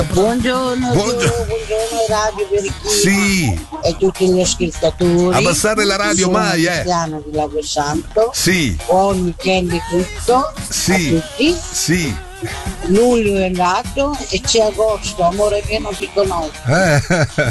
Buongiorno, Buongiorno. buongiorno Radio Perichino Sì. e tutti gli ascoltatori. Abbassare la radio Sono mai, Cristiana di Lago Santo. Sì. Buon weekend tutto Sì. a tutti. Sì. Luglio è andato e c'è agosto, amore che non ti conosco.